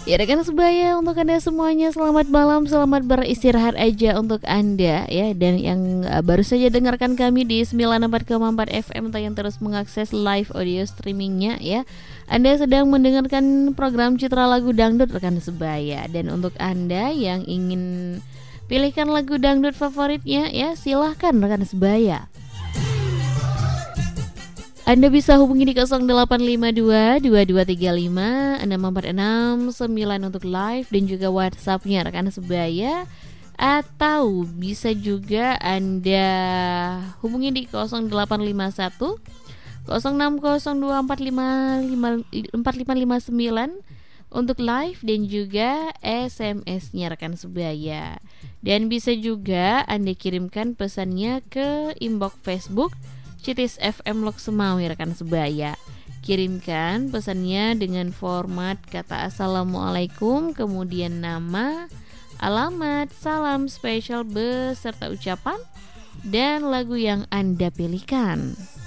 Ya rekan sebaya, untuk Anda semuanya selamat malam, selamat beristirahat aja untuk Anda ya. Dan yang baru saja dengarkan kami di 94,4 FM atau yang terus mengakses live audio streamingnya ya, Anda sedang mendengarkan program Citra Lagu Dangdut rekan sebaya. Dan untuk Anda yang ingin pilihkan lagu dangdut favoritnya ya, silahkan rekan sebaya. Anda bisa hubungi di 0852 2235 6469 untuk live dan juga WhatsApp-nya rekan sebaya. Atau bisa juga Anda hubungi di 0851 0602455559 untuk live dan juga SMS-nya rekan sebaya. Dan bisa juga Anda kirimkan pesannya ke inbox Facebook Citis FM Lok Semawi rekan sebaya. Kirimkan pesannya dengan format kata Assalamualaikum, kemudian nama, alamat, salam spesial beserta ucapan dan lagu yang Anda pilihkan.